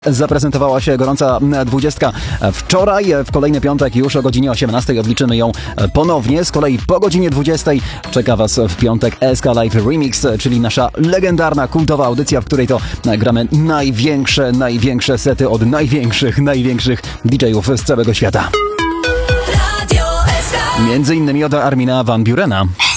Zaprezentowała się gorąca 20. Wczoraj, w kolejny piątek już o godzinie 18 odliczymy ją ponownie. Z kolei po godzinie 20 czeka Was w piątek SK Live Remix, czyli nasza legendarna, kultowa audycja, w której to gramy największe sety od największych DJ-ów z całego świata. Między innymi od Armina van Burena.